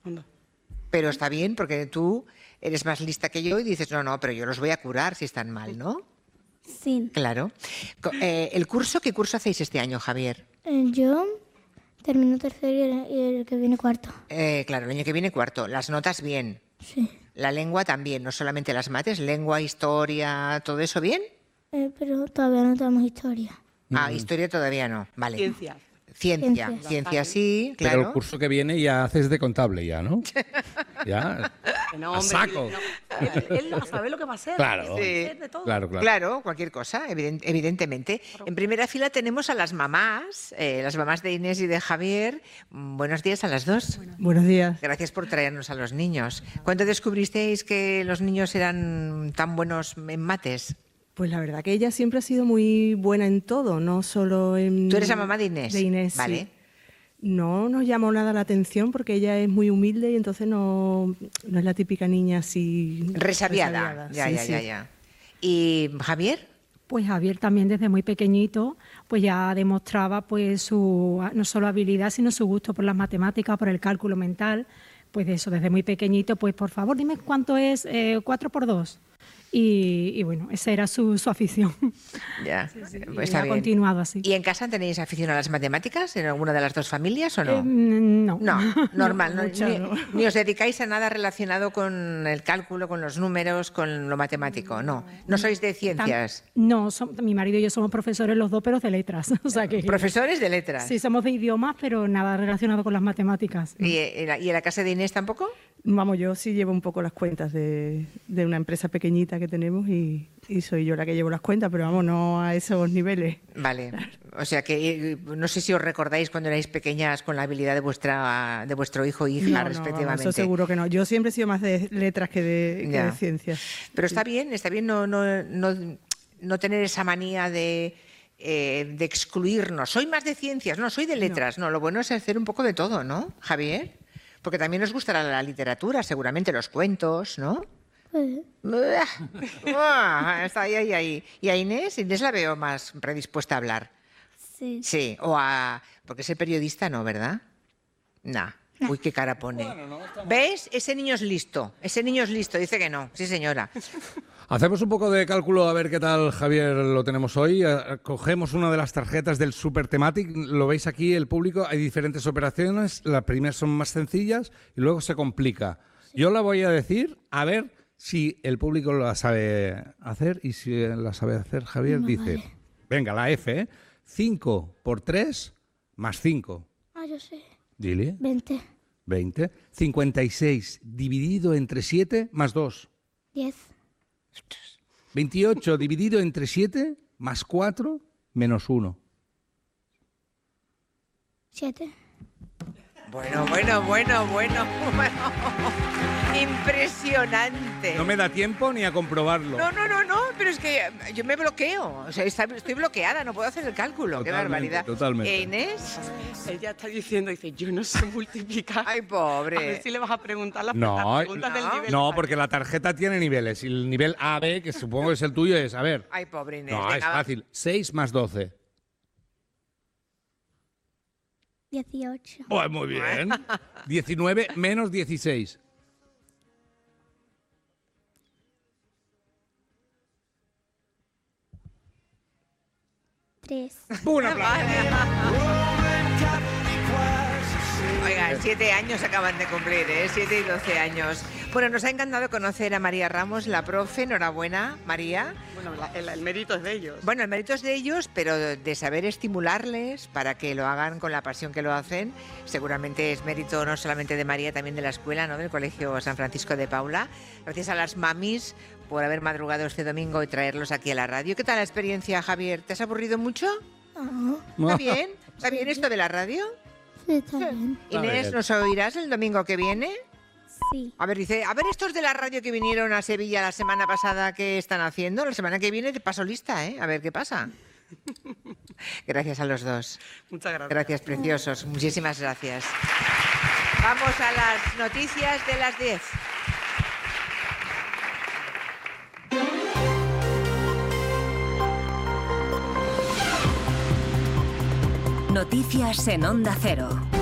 Anda. Pero está bien, porque tú eres más lista que yo y dices, no, pero yo los voy a curar si están mal, ¿no? Sí. Claro. ¿Qué curso hacéis este año, Javier? Yo termino tercero y el que viene cuarto. Claro, el año que viene cuarto. Las notas bien. Sí. La lengua también, no solamente las mates, lengua, historia, ¿todo eso bien? Pero todavía no tenemos historia. Historia todavía no. Vale. Ciencia. Ciencia sí, claro. Pero el curso que viene ya haces de contable ya, ¿no? Ya. No, a hombre, saco. Él no sabe lo que va a hacer. Claro. Sí. De todo. Claro, cualquier cosa, evidentemente. En primera fila tenemos a las mamás de Inés y de Javier. Buenos días a las dos. Buenos días. Gracias por traernos a los niños. ¿Cuándo descubristeis que los niños eran tan buenos en mates? Pues la verdad que ella siempre ha sido muy buena en todo, no solo en... ¿Tú eres la mamá de Inés? De Inés, vale. Sí. No nos llamó nada la atención porque ella es muy humilde y entonces no es la típica niña así... Resabiada. Ya. ¿Y Javier? Pues Javier también desde muy pequeñito pues ya demostraba pues su no solo habilidad sino su gusto por las matemáticas, por el cálculo mental, pues de eso, desde muy pequeñito, pues por favor dime cuánto es 4 por 2. Y bueno, esa era su afición. Ya, Pues está ha bien. continuado así. ¿Y en casa tenéis afición a las matemáticas en alguna de las dos familias o no? No. No, normal. No. Ni os dedicáis a nada relacionado con el cálculo, con los números, con lo matemático. No sois de ciencias. No, mi marido y yo somos profesores los dos, pero de letras. O sea que, Profesores de letras. sí, somos de idiomas, pero nada relacionado con las matemáticas. ¿Y en la casa de Inés tampoco? Vamos, yo sí llevo un poco las cuentas de una empresa pequeñita que tenemos y soy yo la que llevo las cuentas, pero vamos, no a esos niveles. Vale. O sea que no sé si os recordáis cuando erais pequeñas con la habilidad de vuestro hijo o hija, No, respectivamente. vamos, eso seguro que no. Yo siempre he sido más de letras que de ciencias. Pero está bien no tener esa manía de excluirnos. Soy más de ciencias, no, soy de letras. No, lo bueno es hacer un poco de todo, ¿no, Javier? Porque también os gustará la literatura, seguramente los cuentos, ¿no? Está ahí. ¿Y a Inés? Inés la veo más predispuesta a hablar. Sí. Sí, porque ser periodista no, ¿verdad? No. Uy, qué cara pone. ¿Ves? Ese niño es listo, dice que no. Sí, señora. Hacemos un poco de cálculo a ver qué tal, Javier, lo tenemos hoy. Cogemos una de las tarjetas del Super Thematic, lo veis aquí el público, hay diferentes operaciones, las primeras son más sencillas y luego se complica. Yo la voy a decir, a ver si el público la sabe hacer y si la sabe hacer Javier dice, vale. Venga, la F, 5 por 3 más 5. Yo sé. Dile. 20. 20. 56 dividido entre 7 más 2. 10. 28 dividido entre 7 más 4 menos 1. 7. Bueno. Impresionante. No me da tiempo ni a comprobarlo. No, pero es que yo me bloqueo. O sea, estoy bloqueada, no puedo hacer el cálculo. Qué barbaridad. Totalmente. Inés. Ella está diciendo, yo no sé multiplicar. Ay, pobre. A ver si le vas a preguntar las No, preguntas del nivel. no, porque la tarjeta tiene niveles. Y el nivel A, B, que supongo que es el tuyo, es, a ver. Ay, pobre Inés. No, Venga, es va. fácil. 6 más 12. 18. Pues muy bien. 19 menos 16. 3. Un aplauso. Oiga, 7 años acaban de cumplir, 7 y 12 años. Bueno, nos ha encantado conocer a María Ramos, la profe. Enhorabuena, María. Bueno, el mérito es de ellos. Bueno, el mérito es de ellos, pero de saber estimularles para que lo hagan con la pasión que lo hacen, seguramente es mérito no solamente de María, también de la escuela, ¿no? Del Colegio San Francisco de Paula. Gracias a las mamis por haber madrugado este domingo y traerlos aquí a la radio. ¿Qué tal la experiencia, Javier? ¿Te has aburrido mucho? ¿Está bien? ¿Está bien esto de la radio? Sí, está bien. Inés, ¿nos oirás el domingo que viene? Sí. A ver, dice, a ver estos de la radio que vinieron a Sevilla la semana pasada, ¿qué están haciendo? La semana que viene te paso lista, ¿eh? A ver qué pasa. Gracias a los dos. Muchas gracias. Gracias, preciosos. Muchísimas gracias. Vamos a las noticias de las 10. Noticias en Onda Cero.